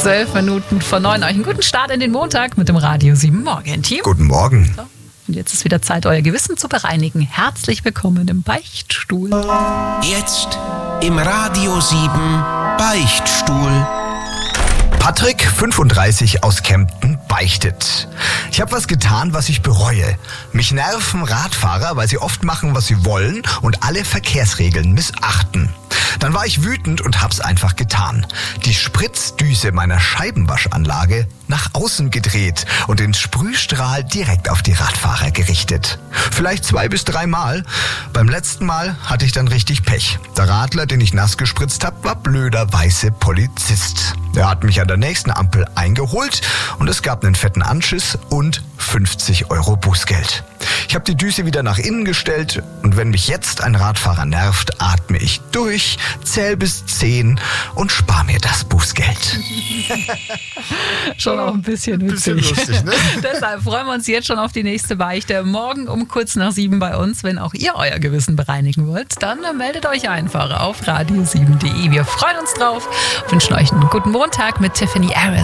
12 Minuten vor 9. Euch einen guten Start in den Montag mit dem Radio 7 Morgen Team. Guten Morgen. So, und jetzt ist wieder Zeit, euer Gewissen zu bereinigen. Herzlich willkommen im Beichtstuhl. Jetzt im Radio 7 Beichtstuhl. Patrick, 35, aus Kempten, beichtet. Ich habe was getan, was ich bereue. Mich nerven Radfahrer, weil sie oft machen, was sie wollen und alle Verkehrsregeln missachten. Dann war ich wütend und hab's einfach getan. Die Spritzdüse meiner Scheibenwaschanlage nach außen gedreht und den Sprühstrahl direkt auf die Radfahrer gerichtet. Vielleicht 2 bis 3 Mal. Beim letzten Mal hatte ich dann richtig Pech. Der Radler, den ich nass gespritzt habe, war blöderweise Polizist. Er hat mich an der nächsten Ampel eingeholt und es gab einen fetten Anschiss und 50 € Bußgeld. Ich habe die Düse wieder nach innen gestellt und wenn mich jetzt ein Radfahrer nervt, atme ich durch, zähl bis 10 und spar mir das Bußgeld. Schon auch ein bisschen witzig. lustig, ne? Deshalb freuen wir uns jetzt schon auf die nächste Beichte. Morgen um kurz nach 7 bei uns. Wenn auch ihr euer Gewissen bereinigen wollt, dann meldet euch einfach auf radio7.de. Wir freuen uns drauf, wünschen euch einen guten Montag mit Tiffany Harris.